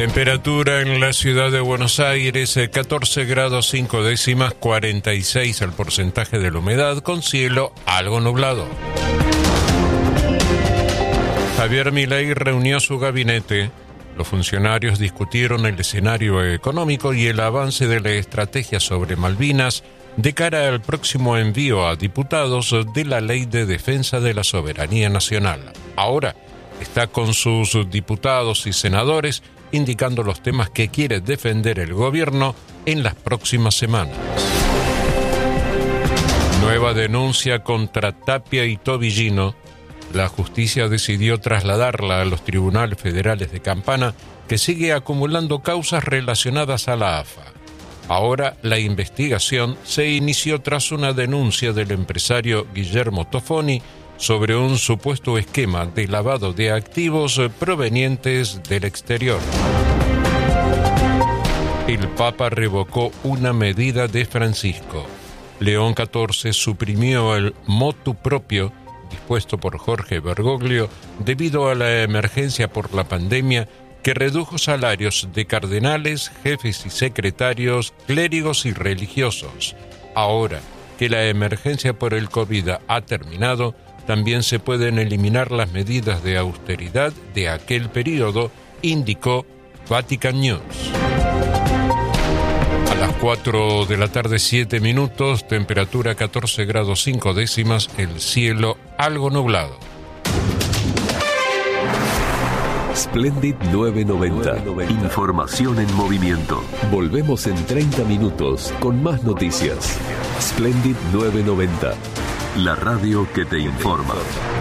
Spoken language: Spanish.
Temperatura en la ciudad de Buenos Aires, 14 grados 5 décimas, 46 el porcentaje de la humedad, con cielo algo nublado. Javier Milei reunió su gabinete. Los funcionarios discutieron el escenario económico y el avance de la estrategia sobre Malvinas de cara al próximo envío a diputados de la Ley de Defensa de la Soberanía Nacional. Ahora está con sus diputados y senadores indicando los temas que quiere defender el gobierno en las próximas semanas. Nueva denuncia contra Tapia y Tobillino. La justicia decidió trasladarla a los tribunales federales de Campana, que sigue acumulando causas relacionadas a la AFA. Ahora la investigación se inició tras una denuncia del empresario Guillermo Tofoni sobre un supuesto esquema de lavado de activos provenientes del exterior. El Papa revocó una medida de Francisco. León XIV suprimió el motu proprio dispuesto por Jorge Bergoglio debido a la emergencia por la pandemia que redujo salarios de cardenales, jefes y secretarios, clérigos y religiosos. Ahora que la emergencia por el COVID ha terminado, también se pueden eliminar las medidas de austeridad de aquel periodo, indicó Vatican News. A las 4 de la tarde, 7 minutos, temperatura 14 grados 5 décimas, el cielo algo nublado. Splendid 990. Información en movimiento. Volvemos en 30 minutos con más noticias. Splendid 990. La radio que te informa.